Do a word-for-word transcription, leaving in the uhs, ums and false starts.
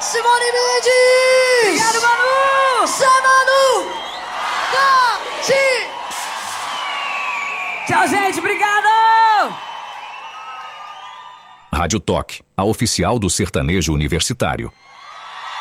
Simone Mendes! Obrigado, Manu! Zé Manu! Cati! Tchau, gente, obrigado! Rádio Toque, a oficial do sertanejo universitário.